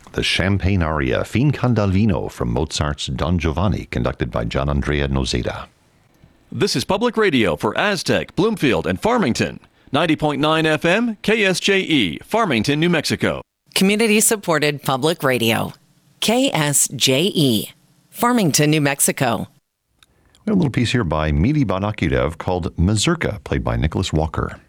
the Champagne aria Fin Can Vino from Mozart's Don Giovanni, conducted by Gianandrea Nozeda. This is Public Radio for Aztec, Bloomfield, and Farmington. 90.9 FM, KSJE, Farmington, New Mexico. Community-supported public radio. KSJE, Farmington, New Mexico. We have a little piece here by Mili Banakirev called Mazurka, played by Nicholas Walker.